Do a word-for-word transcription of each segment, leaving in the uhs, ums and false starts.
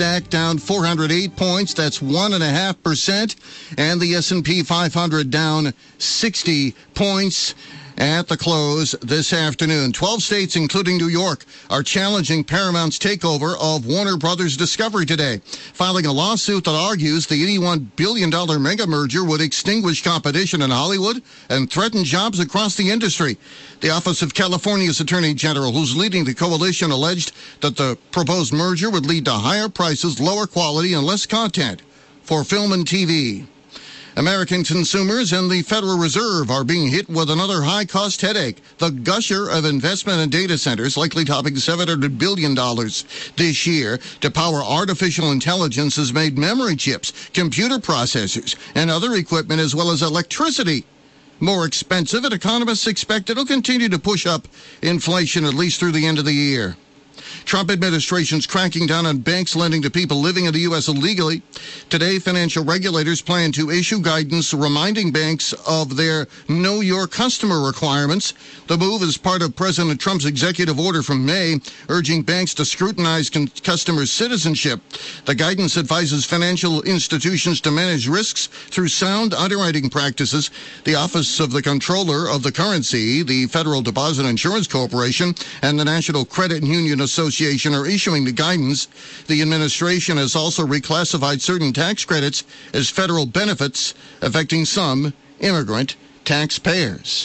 down four hundred eight points. That's one and a half percent. And the S and P five hundred down sixty points at the close this afternoon. twelve states, including New York, are challenging Paramount's takeover of Warner Brothers Discovery today, filing a lawsuit that argues the eighty-one billion dollars mega merger would extinguish competition in Hollywood and threaten jobs across the industry. The Office of California's Attorney General, who's leading the coalition, alleged that the proposed merger would lead to higher prices, lower quality, and less content for film and T V. American consumers and the Federal Reserve are being hit with another high-cost headache. The gusher of investment in data centers, likely topping seven hundred billion dollars this year to power artificial intelligence, has made memory chips, computer processors, and other equipment, as well as electricity, more expensive, and economists expect it'll continue to push up inflation at least through the end of the year. Trump administration's cracking down on banks lending to people living in the U S illegally. Today, financial regulators plan to issue guidance reminding banks of their Know Your Customer requirements. The move is part of President Trump's executive order from May, urging banks to scrutinize con- customers' citizenship. The guidance advises financial institutions to manage risks through sound underwriting practices. The Office of the Comptroller of the Currency, the Federal Deposit Insurance Corporation, and the National Credit Union Association are issuing the guidance. The administration has also reclassified certain tax credits as federal benefits, affecting some immigrant taxpayers.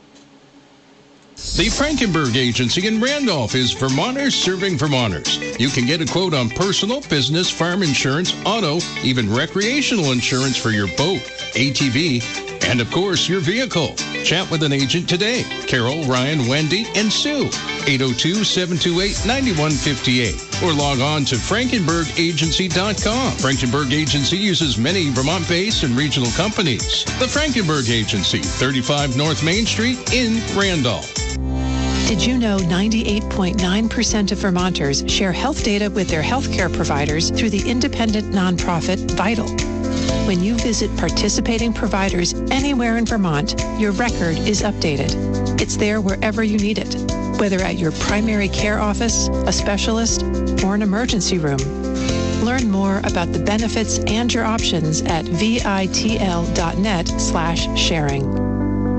The Frankenberg Agency in Randolph is Vermonters serving Vermonters. You can get a quote on personal, business, farm insurance, auto, even recreational insurance for your boat, A T V, and of course your vehicle. Chat with an agent today. Carol, Ryan, Wendy, and Sue. eight oh two, seven two eight, nine one five eight. Or log on to frankenberg agency dot com. Frankenberg Agency uses many Vermont-based and regional companies. The Frankenberg Agency, thirty-five North Main Street in Randolph. Did you know ninety-eight point nine percent of Vermonters share health data with their healthcare providers through the independent nonprofit Vital? When you visit participating providers anywhere in Vermont, your record is updated. It's there wherever you need it, whether at your primary care office, a specialist, or an emergency room. Learn more about the benefits and your options at vitl.net slash sharing.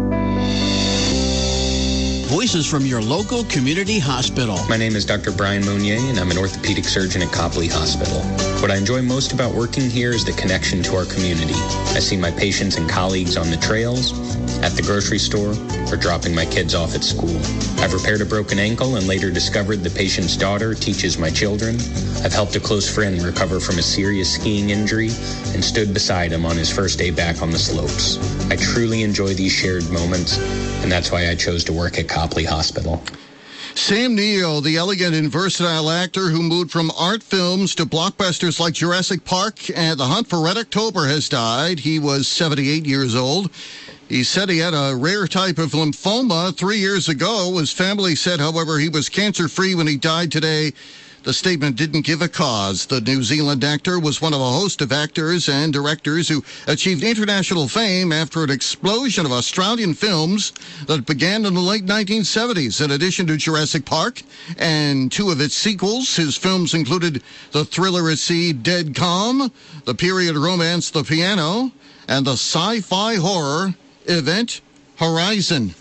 Voices from your local community hospital. My name is Doctor Brian Monnier, and I'm an orthopedic surgeon at Copley Hospital. What I enjoy most about working here is the connection to our community. I see my patients and colleagues on the trails, at the grocery store, or dropping my kids off at school. I've repaired a broken ankle and later discovered the patient's daughter teaches my children. I've helped a close friend recover from a serious skiing injury and stood beside him on his first day back on the slopes. I truly enjoy these shared moments, and that's why I chose to work at Copley Hospital. Sam Neill, the elegant and versatile actor who moved from art films to blockbusters like Jurassic Park and The Hunt for Red October, has died. He was seventy-eight years old. He said he had a rare type of lymphoma three years ago. His family said, however, he was cancer-free when he died today. The statement didn't give a cause. The New Zealand actor was one of a host of actors and directors who achieved international fame after an explosion of Australian films that began in the late nineteen seventies. In addition to Jurassic Park and two of its sequels, his films included the thriller at sea Dead Calm, the period romance The Piano, and the sci-fi horror Event Horizon.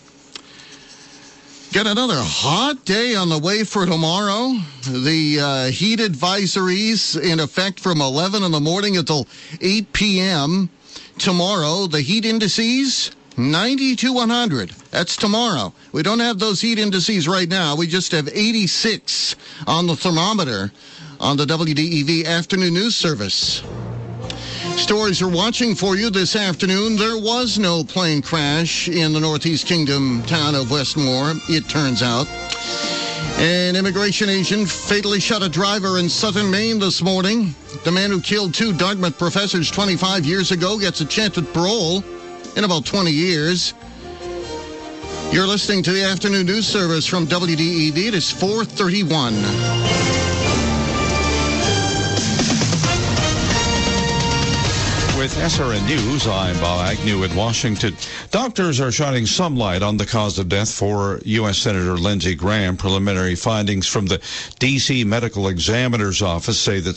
Got another hot day on the way for tomorrow. The uh, heat advisories in effect from eleven in the morning until eight p.m. Tomorrow, the heat indices, ninety to one hundred. That's tomorrow. We don't have those heat indices right now. We just have eighty-six on the thermometer on the W D E V Afternoon News Service. Stories are watching for you this afternoon. There was no plane crash in the Northeast Kingdom town of Westmore, it turns out. An immigration agent fatally shot a driver in southern Maine this morning. The man who killed two Dartmouth professors twenty-five years ago gets a chance at parole in about twenty years. You're listening to the Afternoon News Service from W D E V. It is four thirty-one. With S R N News, I'm Bob Agnew in Washington. Doctors are shining some light on the cause of death for U S Senator Lindsey Graham. Preliminary findings from the D C Medical Examiner's Office say that